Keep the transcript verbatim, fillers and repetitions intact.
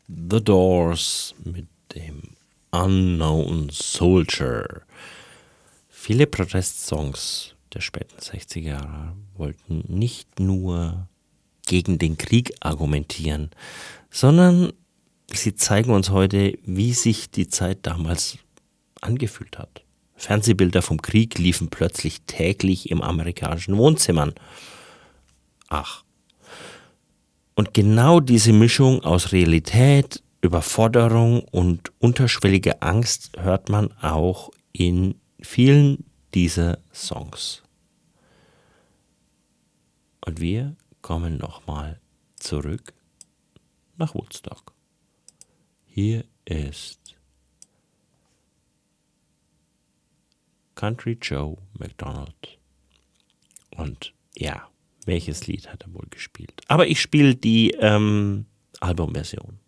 The Doors mit dem Unknown Soldier. Viele Protestsongs der späten sechziger Jahre wollten nicht nur gegen den Krieg argumentieren, sondern sie zeigen uns heute, wie sich die Zeit damals angefühlt hat. Fernsehbilder vom Krieg liefen plötzlich täglich im amerikanischen Wohnzimmern. Ach. Und genau diese Mischung aus Realität, Überforderung und unterschwelliger Angst hört man auch in vielen dieser Songs. Und wir kommen nochmal zurück nach Woodstock. Hier ist Country Joe McDonald. Und ja, welches Lied hat er wohl gespielt? Aber ich spiele die ähm, Albumversion.